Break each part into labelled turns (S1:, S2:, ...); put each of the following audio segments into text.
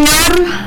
S1: Pendengar,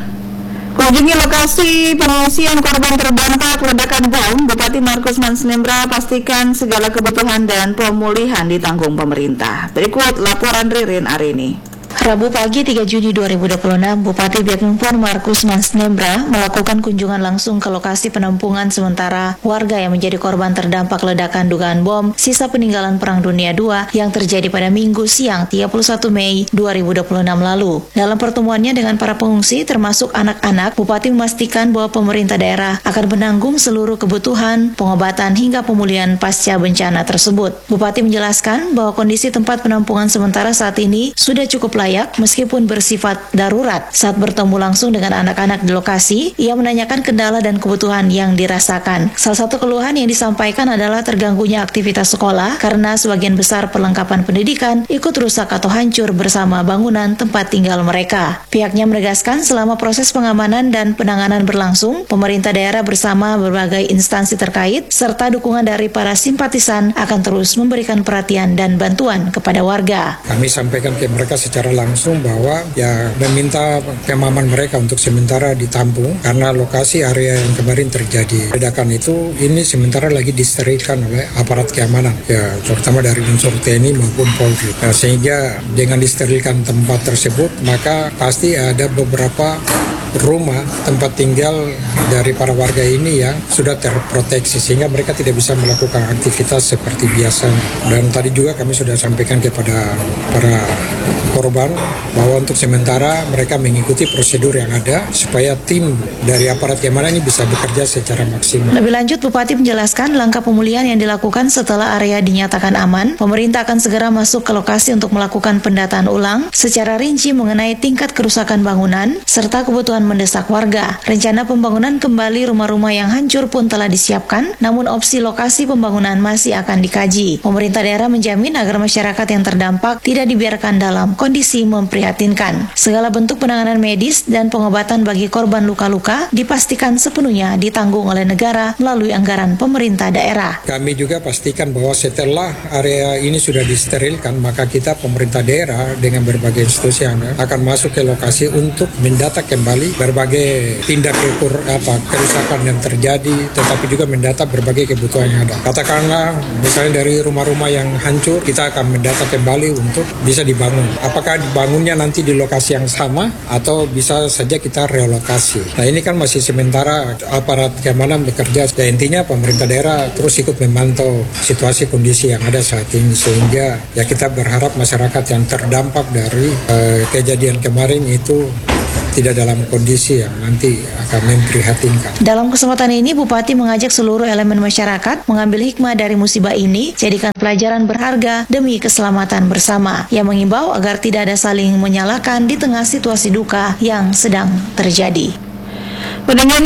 S1: kunjungi lokasi pengungsian korban terdampak ledakan bom. Bupati Markus Mansnembra pastikan segala kebutuhan dan pemulihan ditanggung pemerintah. Berikut laporan Ririn Arini.
S2: Rabu pagi 3 Juni 2026, Bupati Biak Numfor Markus Mansnembra melakukan kunjungan langsung ke lokasi penampungan sementara warga yang menjadi korban terdampak ledakan dugaan bom sisa peninggalan Perang Dunia II yang terjadi pada Minggu siang 31 Mei 2026 lalu. Dalam pertemuannya dengan para pengungsi termasuk anak-anak, Bupati memastikan bahwa pemerintah daerah akan menanggung seluruh kebutuhan, pengobatan hingga pemulihan pasca bencana tersebut. Bupati menjelaskan bahwa kondisi tempat penampungan sementara saat ini sudah cukup layak meskipun bersifat darurat. Saat bertemu langsung dengan anak-anak di lokasi, ia menanyakan kendala dan kebutuhan yang dirasakan. Salah satu keluhan yang disampaikan adalah terganggunya aktivitas sekolah karena sebagian besar perlengkapan pendidikan ikut rusak atau hancur bersama bangunan tempat tinggal mereka. Pihaknya menegaskan selama proses pengamanan dan penanganan berlangsung, pemerintah daerah bersama berbagai instansi terkait serta dukungan dari para simpatisan akan terus memberikan perhatian dan bantuan kepada warga.
S3: Kami sampaikan ke mereka secara langsung bahwa meminta pemahaman mereka untuk sementara ditampung karena lokasi area yang kemarin terjadi ledakan itu ini sementara lagi disterilkan oleh aparat keamanan terutama dari unsur TNI maupun Polri. Sehingga dengan disterilkan tempat tersebut maka pasti ada beberapa rumah tempat tinggal dari para warga ini yang sudah terproteksi sehingga mereka tidak bisa melakukan aktivitas seperti biasa. Dan tadi juga kami sudah sampaikan kepada para korban bahwa untuk sementara mereka mengikuti prosedur yang ada supaya tim dari aparat keamanan ini bisa bekerja secara maksimal.
S2: Lebih lanjut, Bupati menjelaskan langkah pemulihan yang dilakukan setelah area dinyatakan aman. Pemerintah akan segera masuk ke lokasi untuk melakukan pendataan ulang secara rinci mengenai tingkat kerusakan bangunan serta kebutuhan mendesak warga. Rencana pembangunan kembali rumah-rumah yang hancur pun telah disiapkan, namun opsi lokasi pembangunan masih akan dikaji. Pemerintah daerah menjamin agar masyarakat yang terdampak tidak dibiarkan dalam kondisi memprihatinkan. Segala bentuk penanganan medis dan pengobatan bagi korban luka-luka dipastikan sepenuhnya ditanggung oleh negara melalui anggaran pemerintah daerah.
S3: Kami juga pastikan bahwa setelah area ini sudah disterilkan, maka kita pemerintah daerah dengan berbagai institusi yang akan masuk ke lokasi untuk mendata kembali berbagai tindak kerusakan yang terjadi, tetapi juga mendata berbagai kebutuhan yang ada. Katakanlah misalnya dari rumah-rumah yang hancur, kita akan mendata kembali untuk bisa dibangun. Apakah dibangunnya nanti di lokasi yang sama atau bisa saja kita relokasi. Nah ini kan masih sementara aparat keamanan bekerja. Ya, intinya pemerintah daerah terus ikut memantau situasi kondisi yang ada saat ini sehingga ya kita berharap masyarakat yang terdampak dari kejadian kemarin itu tidak dalam kondisi yang nanti akan memprihatinkan.
S2: Dalam kesempatan ini, Bupati mengajak seluruh elemen masyarakat mengambil hikmah dari musibah ini, jadikan pelajaran berharga demi keselamatan bersama. Ia mengimbau agar tidak ada saling menyalahkan di tengah situasi duka yang sedang terjadi.
S1: Pendengar,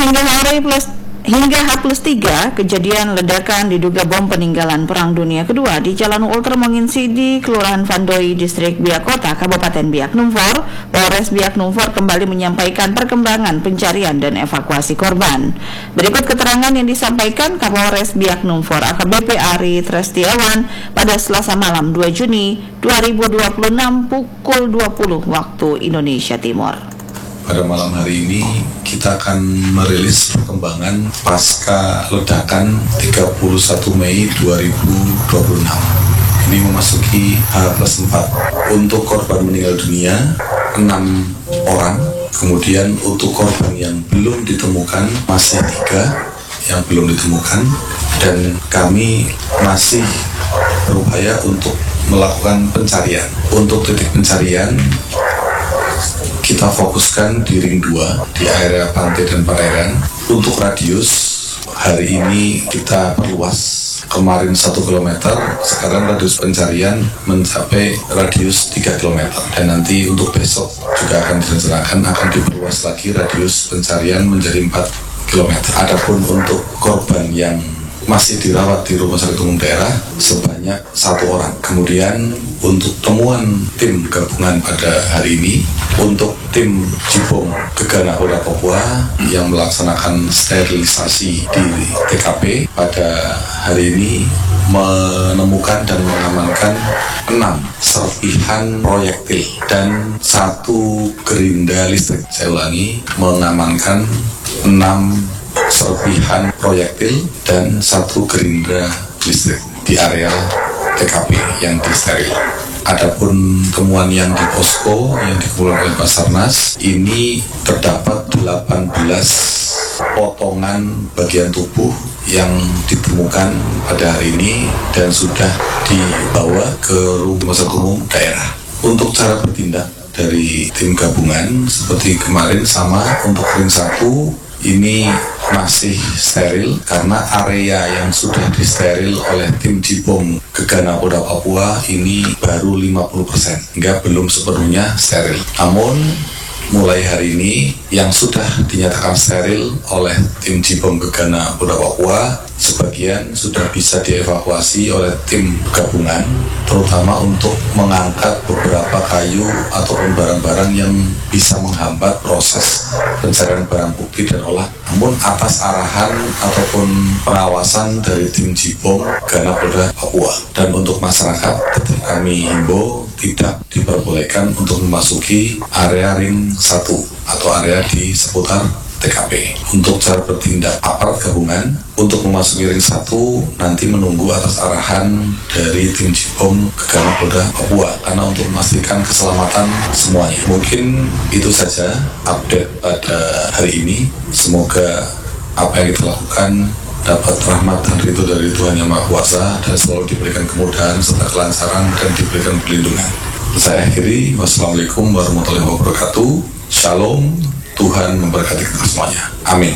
S1: hingga H+3, kejadian ledakan diduga bom peninggalan Perang Dunia Kedua di Jalan Ultra Menginsidi, Kelurahan Vandoi, Distrik Biak Kota, Kabupaten Biak Numfor. Polres Biak Numfor kembali menyampaikan perkembangan pencarian dan evakuasi korban. Berikut keterangan yang disampaikan Kapolres Biak Numfor AKBP Ari Trestiawan pada Selasa malam 2 Juni 2026 pukul 20 waktu Indonesia Timur.
S4: Pada malam hari ini kita akan merilis perkembangan pasca ledakan 31 Mei 2026. Ini memasuki H+4. Untuk korban meninggal dunia 6 orang. Kemudian untuk korban yang belum ditemukan masih 3 yang belum ditemukan, dan kami masih berupaya untuk melakukan pencarian. Untuk titik pencarian kita fokuskan di ring 2 di area pantai dan perairan. Untuk radius hari ini kita perluas. Kemarin 1 km, sekarang radius pencarian mencapai radius 3 km. Dan nanti untuk besok juga akan direncanakan akan diperluas lagi radius pencarian menjadi 4 km. Adapun untuk korban yang masih dirawat di Rumah Sakit Umum Daerah sebanyak 1 orang. Kemudian untuk temuan tim gabungan pada hari ini, untuk tim Jibom Gegana Polda Papua yang melaksanakan sterilisasi di TKP pada hari ini menemukan dan mengamankan 6 serpihan proyektil dan 1 gerinda listrik. Saya ulangi, mengamankan 6 serpihan proyektil dan 1 gerinda listrik di area TKP yang disteril. Adapun temuan yang di posko yang dikumpulkan oleh Basarnas, ini terdapat 18 potongan bagian tubuh yang ditemukan pada hari ini dan sudah dibawa ke Rumah Sakit Umum Daerah. Untuk cara bertindak dari tim gabungan seperti kemarin sama, untuk ring 1 ini masih steril karena area yang sudah disteril oleh tim Jibom Gegana Polda Papua ini baru 50%, hingga belum sepenuhnya steril. Namun mulai hari ini yang sudah dinyatakan steril oleh tim Jibom Gegana Polda Papua sebagian sudah bisa dievakuasi oleh tim gabungan, terutama untuk mengangkat beberapa kayu ataupun barang-barang yang bisa menghambat proses pencarian barang bukti dan olah. Namun atas arahan ataupun pengawasan dari tim Jibom Gegana Polda Papua. Dan untuk masyarakat tetap kami himbau tidak diperbolehkan untuk memasuki area ring 1 atau area di seputar TKP. Untuk cara bertindak aparat gabungan untuk memasuki ring 1 nanti menunggu atas arahan dari tim Jibom Gegana Polda Papua karena untuk memastikan keselamatan semuanya. Mungkin itu saja update pada hari ini. Semoga apa yang kita lakukan dapat rahmat dan ridho dari Tuhan Yang Maha Kuasa dan selalu diberikan kemudahan serta kelancaran dan diberikan perlindungan. Saya akhiri, wassalamualaikum warahmatullahi wabarakatuh. Shalom, Tuhan memberkati kita semuanya. Amin.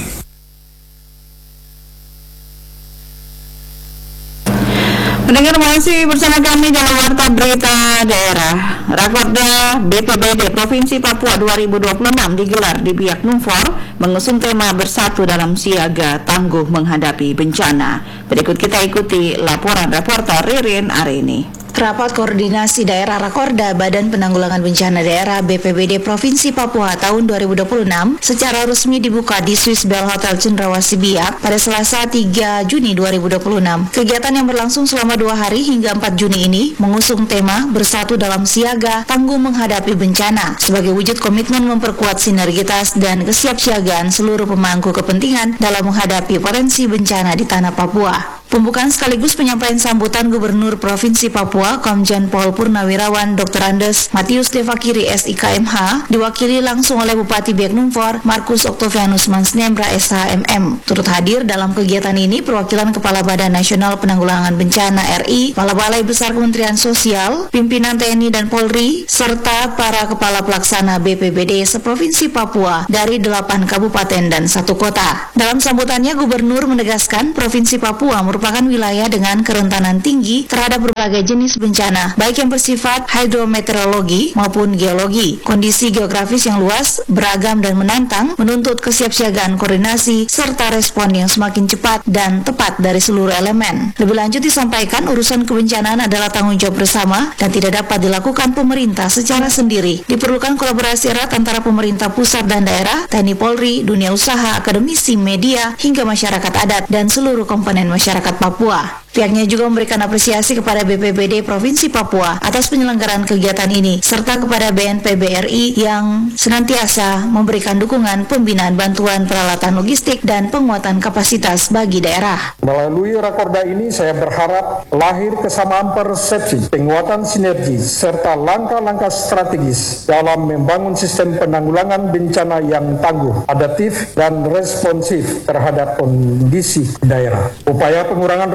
S1: Pendengar masih bersama kami dalam Warta Berita Daerah. Rakorda BPBD Provinsi Papua 2026 digelar di Biak Numfor mengusung tema Bersatu dalam Siaga Tangguh Menghadapi Bencana. Berikut kita ikuti laporan reporter Ririn Arini.
S2: Rapat Koordinasi Daerah Rakorda Badan Penanggulangan Bencana Daerah BPBD Provinsi Papua tahun 2026 secara resmi dibuka di Swiss Bell Hotel Cendrawasih Biak pada Selasa 3 Juni 2026. Kegiatan yang berlangsung selama 2 hari hingga 4 Juni ini mengusung tema Bersatu dalam Siaga Tangguh Menghadapi Bencana sebagai wujud komitmen memperkuat sinergitas dan kesiapsiagaan seluruh pemangku kepentingan dalam menghadapi potensi bencana di tanah Papua. Pembukaan sekaligus penyampaian sambutan Gubernur Provinsi Papua Komjen Pol Purnawirawan Dr. Andes Matius Devakiri SIKMH diwakili langsung oleh Bupati Biak Numfor Markus Oktavianus Mansnembra SHMM. Turut hadir dalam kegiatan ini perwakilan Kepala Badan Nasional Penanggulangan Bencana RI, Kepala Balai Besar Kementerian Sosial, pimpinan TNI dan Polri, serta para Kepala Pelaksana BPBD seprovinsi Papua dari 8 kabupaten dan 1 kota. Dalam sambutannya Gubernur menegaskan Provinsi Papua merupakan wilayah dengan kerentanan tinggi terhadap berbagai jenis bencana, baik yang bersifat hidrometeorologi maupun geologi. Kondisi geografis yang luas, beragam dan menantang menuntut kesiapsiagaan koordinasi serta respon yang semakin cepat dan tepat dari seluruh elemen. Lebih lanjut disampaikan urusan kebencanaan adalah tanggung jawab bersama dan tidak dapat dilakukan pemerintah secara sendiri. Diperlukan kolaborasi erat antara pemerintah pusat dan daerah, TNI Polri, dunia usaha, akademisi, media, hingga masyarakat adat dan seluruh komponen masyarakat Papua. Pihaknya juga memberikan apresiasi kepada BPBD Provinsi Papua atas penyelenggaraan kegiatan ini, serta kepada BNPB RI yang senantiasa memberikan dukungan pembinaan bantuan peralatan logistik dan penguatan kapasitas bagi daerah.
S3: Melalui Rakorda ini saya berharap lahir kesamaan persepsi, penguatan sinergi, serta langkah-langkah strategis dalam membangun sistem penanggulangan bencana yang tangguh, adaptif, dan responsif terhadap kondisi daerah. Upaya pengurangan risiko bencana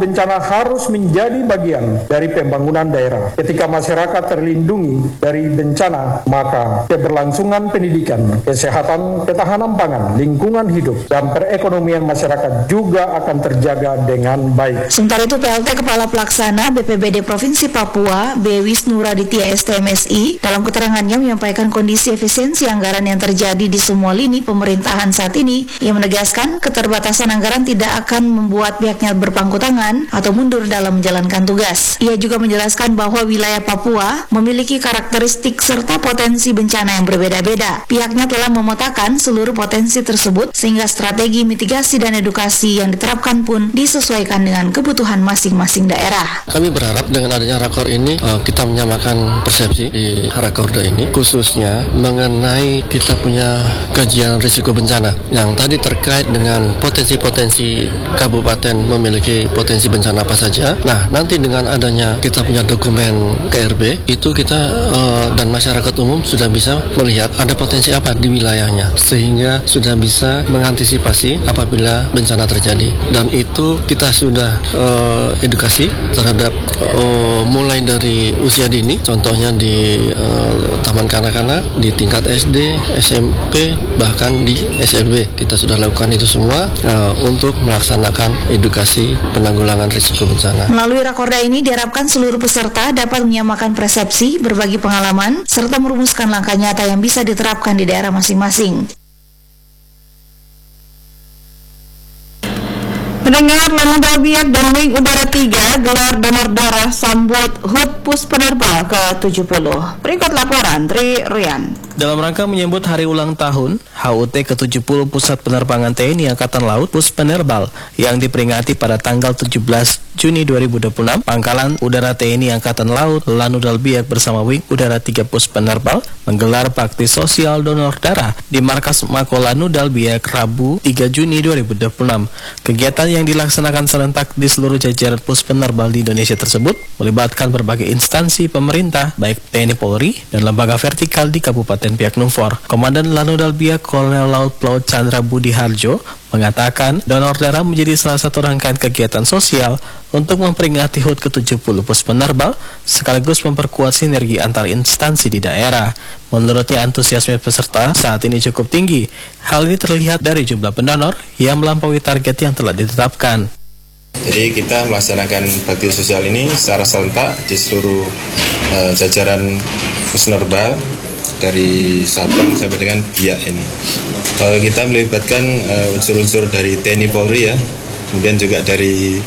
S3: bencana harus menjadi bagian dari pembangunan daerah. Ketika masyarakat terlindungi dari bencana, maka keberlangsungan pendidikan, kesehatan, ketahanan pangan, lingkungan hidup, dan perekonomian masyarakat juga akan terjaga dengan baik.
S2: Sementara itu, PLT Kepala Pelaksana BPBD Provinsi Papua, B. Wisnu Raditya STMSI, dalam keterangannya menyampaikan kondisi efisiensi anggaran yang terjadi di semua lini pemerintahan saat ini. Ia menegaskan keterbatasan anggaran tidak akan membuat pihaknya berpangku tangan atau mundur dalam menjalankan tugas. Ia juga menjelaskan bahwa wilayah Papua memiliki karakteristik serta potensi bencana yang berbeda-beda. Pihaknya telah memetakan seluruh potensi tersebut sehingga strategi mitigasi dan edukasi yang diterapkan pun disesuaikan dengan kebutuhan masing-masing daerah.
S5: Kami berharap dengan adanya rakor ini kita menyamakan persepsi di rakorda ini, khususnya mengenai kita punya kajian risiko bencana yang tadi terkait dengan potensi-potensi kabupaten memiliki potensi bencana apa saja. Nah, nanti dengan adanya kita punya dokumen KRB, itu kita dan masyarakat umum sudah bisa melihat ada potensi apa di wilayahnya, sehingga sudah bisa mengantisipasi apabila bencana terjadi. Dan itu kita sudah edukasi terhadap mulai dari usia dini, contohnya di taman kanak-kanak, di tingkat SD, SMP, bahkan di SMP. Kita sudah lakukan itu semua untuk melaksanakan edukasi penanggulangan risiko bencana.
S2: Melalui rakorda ini diharapkan seluruh peserta dapat menyamakan persepsi, berbagi pengalaman, serta merumuskan langkah nyata yang bisa diterapkan di daerah masing-masing.
S1: Pendengar, Lanudal Biak dan Wing Udara 3 gelar donor darah sambut HUT Pus Penerbal ke-70. Berikut laporan Tri Rian.
S6: Dalam rangka menyambut hari ulang tahun HUT ke-70 Pusat Penerbangan TNI Angkatan Laut Pus Penerbal yang diperingati pada tanggal 17 Juni 2026, Pangkalan Udara TNI Angkatan Laut Lanudal Biak bersama Wing Udara 3 Pus Penerbal menggelar bakti sosial donor darah di Markas Mako Lanudal Biak Rabu 3 Juni 2026. Kegiatan yang dilaksanakan serentak di seluruh jajaran Pus Penerbal di Indonesia tersebut melibatkan berbagai instansi pemerintah, baik TNI Polri dan lembaga vertikal di Kabupaten Biak Numfor. Komandan Lanudal Biak Kolonel Laut Pelaut Chandra Budi Harjo mengatakan donor darah menjadi salah satu rangkaian kegiatan sosial untuk memperingati HUT ke-70 Pus Penerbal sekaligus memperkuat sinergi antar instansi di daerah. Menurutnya antusiasme peserta saat ini cukup tinggi. Hal ini terlihat dari jumlah pendonor yang melampaui target yang telah ditetapkan.
S7: Jadi kita melaksanakan bakti sosial ini secara serentak di seluruh jajaran Pus Penerbal dari Sabang sampai dengan Biak ini. Kita melibatkan unsur-unsur dari TNI Polri ya, kemudian juga dari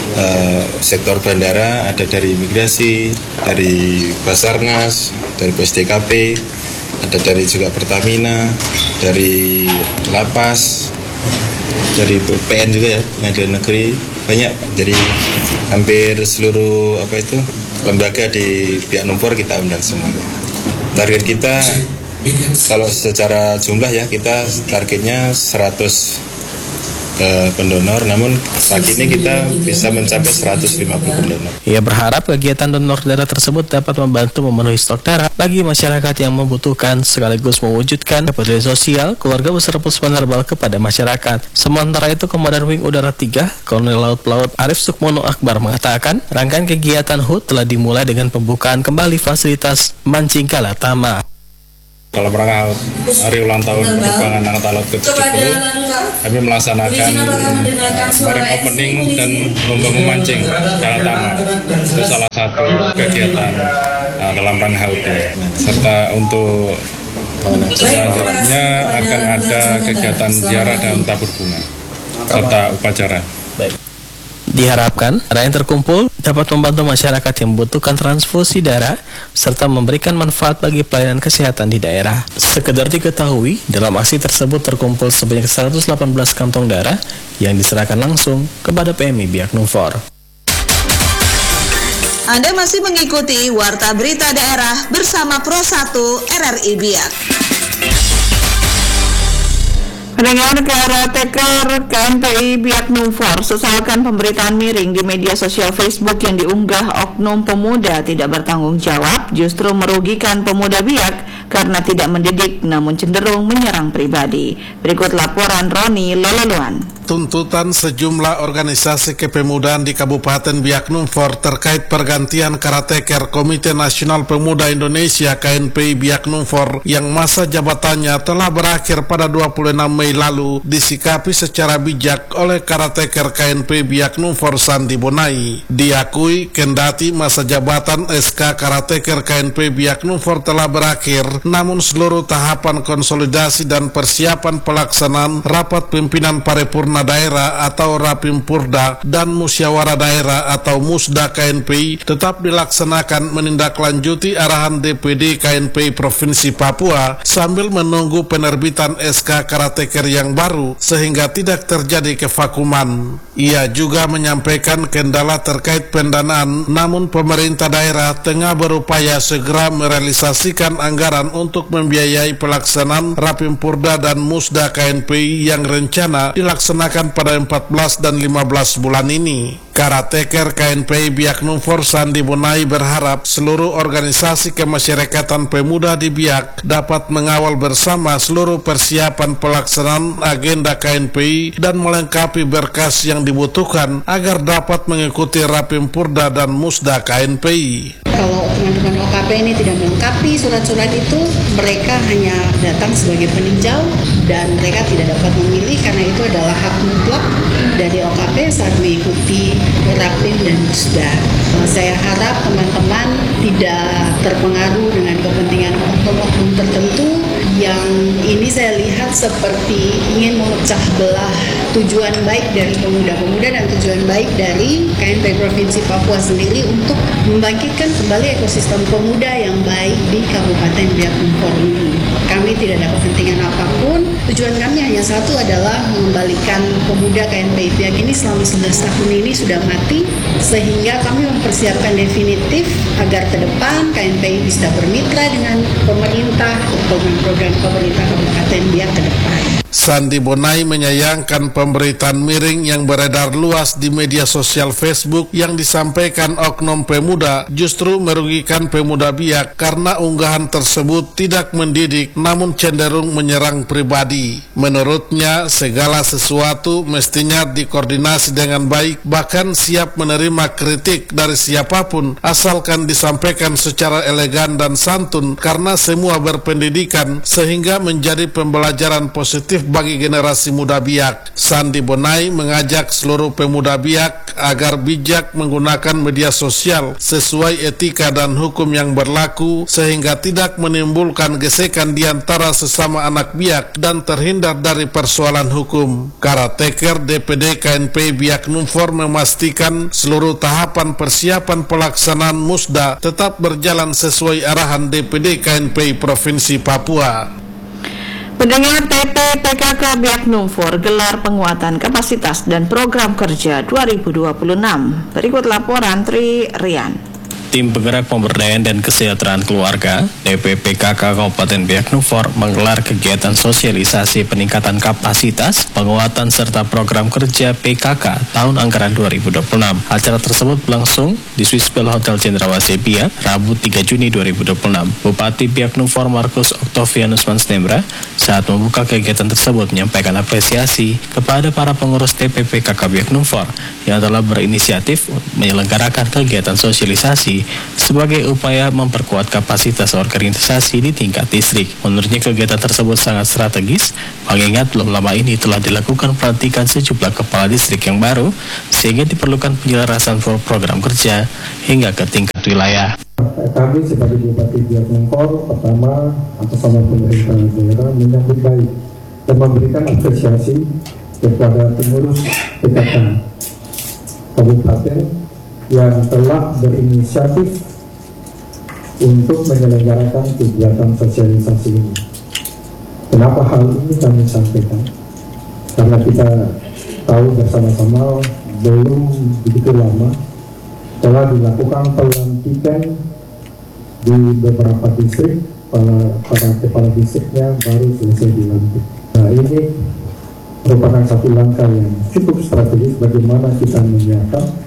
S7: sektor bandara, ada dari imigrasi, dari Basarnas, dari PSDKP, ada dari juga Pertamina, dari Lapas, dari PN juga ya, Pengadilan Negeri, banyak. Jadi hampir seluruh lembaga di Biak Numfor kita undang semua. Target kita kalau secara jumlah ya, kita targetnya 100 pendonor, namun saat ini kita bisa mencapai 150 pendonor.
S6: Ia berharap kegiatan donor darah tersebut dapat membantu memenuhi stok darah bagi masyarakat yang membutuhkan sekaligus mewujudkan kepedulian sosial keluarga besar Pus Penerbal kepada masyarakat. Sementara itu, Komandan Wing Udara 3 Kolonel Laut Pelaut Arif Sukmono Akbar mengatakan rangkaian kegiatan HUT telah dimulai dengan pembukaan kembali fasilitas Mancing Kalatama.
S8: Dalam rangka hari ulang tahun penerbangan Angkatan Laut ke-70, kami melaksanakan kemarin opening dan lomba memancing Kalatama. Itu salah satu kegiatan dalam rangka HUT. Serta untuk selanjutnya akan ada kegiatan ziarah dan tabur bunga serta upacara.
S6: Diharapkan darah yang terkumpul dapat membantu masyarakat yang membutuhkan transfusi darah serta memberikan manfaat bagi pelayanan kesehatan di daerah. Sekedar diketahui, dalam aksi tersebut terkumpul sebanyak 118 kantong darah yang diserahkan langsung kepada PMI Biak Numfor.
S9: Anda masih mengikuti Warta Berita Daerah bersama Pro 1 RRI Biak.
S1: Pendengar KRTK KMPI Biak Numfor sesalkan pemberitaan miring di media sosial Facebook yang diunggah oknum pemuda tidak bertanggung jawab justru merugikan pemuda Biak karena tidak mendidik namun cenderung menyerang pribadi. Berikut laporan Roni Lololuan.
S10: Tuntutan sejumlah organisasi kepemudaan di Kabupaten Biak Numfor terkait pergantian karateker Komite Nasional Pemuda Indonesia KNPI Biak Numfor yang masa jabatannya telah berakhir pada 26 Mei lalu disikapi secara bijak oleh karateker KNPI Biak Numfor Sandi Bonai. Diakui kendati masa jabatan SK karateker KNPI Biak Numfor telah berakhir, namun seluruh tahapan konsolidasi dan persiapan pelaksanaan rapat pimpinan paripurna daerah atau Rapimpurda dan musyawarah daerah atau Musda KNPI tetap dilaksanakan menindaklanjuti arahan DPD KNPI Provinsi Papua sambil menunggu penerbitan SK karateker yang baru sehingga tidak terjadi kevakuman. Ia juga menyampaikan kendala terkait pendanaan, namun pemerintah daerah tengah berupaya segera merealisasikan anggaran untuk membiayai pelaksanaan Rapimpurda dan Musda KNPI yang rencana dilaksanakan pada 14 dan 15 bulan ini. Karateker KNPI Biak Numfor Sandi Bonai berharap seluruh organisasi kemasyarakatan pemuda di Biak dapat mengawal bersama seluruh persiapan pelaksanaan agenda KNPI dan melengkapi berkas yang dibutuhkan agar dapat mengikuti Rapimpurda dan Musda KNPI.
S11: Kalau teman-teman OKP ini tidak melengkapi surat-surat itu, mereka hanya datang sebagai peninjau dan mereka tidak dapat memilih karena itu adalah hak mutlak dari OKP saat mengikuti Rapim dan Musda. Saya harap teman-teman tidak terpengaruh dengan kepentingan oknum tertentu yang ini saya lihat seperti ingin memecah belah tujuan baik dari pemuda-pemuda dan tujuan baik dari KNPI Provinsi Papua sendiri untuk membangkitkan kembali ekosistem pemuda yang baik di Kabupaten Biak Numfor ini. Kami tidak ada kepentingan apapun, tujuan kami hanya satu adalah mengembalikan pemuda KNPI Biak ini selama 11 tahun ini sudah mati, sehingga kami mempersiapkan definitif agar ke depan KNPI bisa bermitra dengan pemerintah, program-program pemerintah Kabupaten Biak ke depan.
S10: Sandi Bonai menyayangkan pemberitaan miring yang beredar luas di media sosial Facebook yang disampaikan oknum pemuda justru merugikan pemuda Biak karena unggahan tersebut tidak mendidik namun cenderung menyerang pribadi. Menurutnya, segala sesuatu mestinya dikoordinasi dengan baik, bahkan siap menerima kritik dari siapapun asalkan disampaikan secara elegan dan santun karena semua berpendidikan sehingga menjadi pembelajaran positif bagi generasi muda Biak. Sandi Bonai mengajak seluruh pemuda Biak agar bijak menggunakan media sosial sesuai etika dan hukum yang berlaku sehingga tidak menimbulkan gesekan di antara sesama anak Biak dan terhindar dari persoalan hukum. Karateker DPD KNPI Biak Numfor memastikan seluruh tahapan persiapan pelaksanaan Musda tetap berjalan sesuai arahan DPD KNPI Provinsi Papua.
S1: Pendengar, TP PKK Biak Numfor gelar penguatan kapasitas dan program kerja 2026. Berikut laporan Tri Rian.
S6: Tim Penggerak Pemberdayaan dan Kesejahteraan Keluarga (TPPKK) Kabupaten Biak Numfor menggelar kegiatan sosialisasi peningkatan kapasitas, penguatan serta program kerja PKK tahun anggaran 2026. Acara tersebut berlangsung di Swisspel Hotel Cendrawasih Biak, Rabu 3 Juni 2026. Bupati Biak Numfor Markus Octavianus Mansnembra saat membuka kegiatan tersebut menyampaikan apresiasi kepada para pengurus TPPKK Biak Numfor yang telah berinisiatif menyelenggarakan kegiatan sosialisasi sebagai upaya memperkuat kapasitas organisasi di tingkat distrik. Menurutnya kegiatan tersebut sangat strategis, mengingat belum lama ini telah dilakukan pelantikan sejumlah kepala distrik yang baru, sehingga diperlukan penyelarasan program kerja hingga ke tingkat wilayah.
S3: Kami sebagai Bupati Biak Numfor pertama atas nama pemerintah daerah menyambut baik dan memberikan apresiasi kepada pengurus PKK Kabupaten yang telah berinisiatif untuk menyelenggarakan kegiatan sosialisasi ini. Kenapa hal ini kami sampaikan? Karena kita tahu bersama-sama belum begitu lama telah dilakukan pelantikan di beberapa distrik, para kepala distriknya baru selesai dilantik. Nah, ini merupakan satu langkah yang cukup strategis bagaimana kita menyiapkan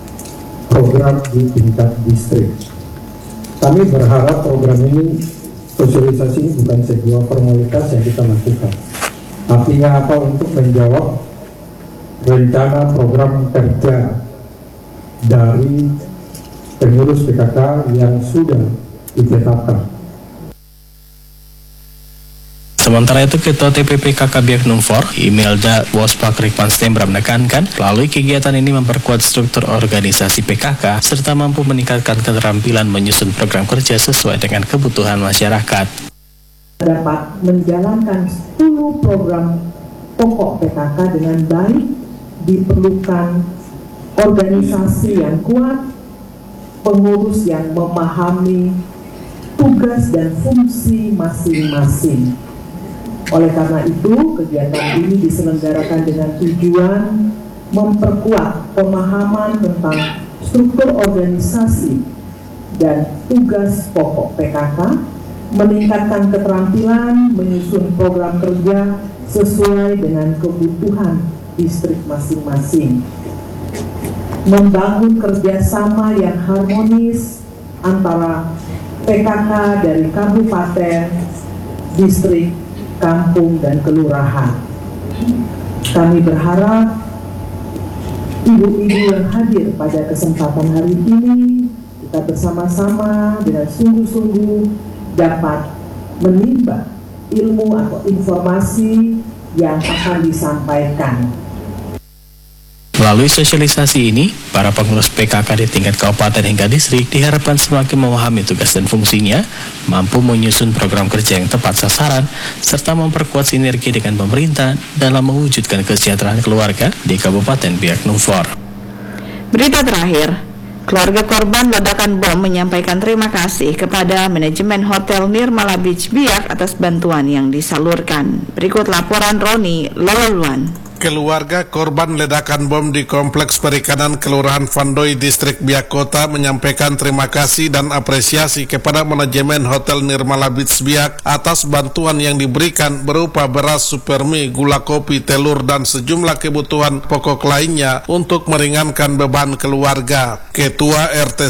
S3: program di tingkat distrik. Kami berharap program ini Sosialisasi ini bukan sebuah formalitas yang kita lakukan. Artinya apa? Untuk menjawab rencana program kerja dari pengurus PKK yang sudah ditetapkan.
S6: Sementara itu, Ketua TPP KK Biak Numfor, Imelda Wospak Rikman Stembra menekankan, melalui kegiatan ini memperkuat struktur organisasi PKK, serta mampu meningkatkan keterampilan menyusun program kerja sesuai dengan kebutuhan masyarakat.
S12: Dapat menjalankan 10 program pokok PKK dengan baik, diperlukan organisasi yang kuat, pengurus yang memahami tugas dan fungsi masing-masing. Oleh karena itu, kegiatan ini diselenggarakan dengan tujuan memperkuat pemahaman tentang struktur organisasi dan tugas pokok PKK, meningkatkan keterampilan menyusun program kerja sesuai dengan kebutuhan distrik masing-masing, membangun kerjasama yang harmonis antara PKK dari kabupaten, distrik, kampung, dan kelurahan. Kami berharap ibu-ibu yang hadir pada kesempatan hari ini, kita bersama-sama dengan sungguh-sungguh dapat menimba ilmu atau informasi yang akan disampaikan.
S6: Melalui sosialisasi ini, para pengurus PKK di tingkat kabupaten hingga distrik diharapkan semakin memahami tugas dan fungsinya, mampu menyusun program kerja yang tepat sasaran, serta memperkuat sinergi dengan pemerintah dalam mewujudkan kesejahteraan keluarga di Kabupaten Biak Numfor.
S1: Berita terakhir, keluarga korban ledakan bom menyampaikan terima kasih kepada manajemen Hotel Nirmala Beach Biak atas bantuan yang disalurkan. Berikut laporan Roni Lolaluan.
S10: Keluarga korban ledakan bom di Kompleks Perikanan Kelurahan Vandoi, Distrik Biak Kota menyampaikan terima kasih dan apresiasi kepada manajemen Hotel Nirmala Beach Biak atas bantuan yang diberikan berupa beras, supermie, gula kopi, telur, dan sejumlah kebutuhan pokok lainnya untuk meringankan beban keluarga. Ketua RT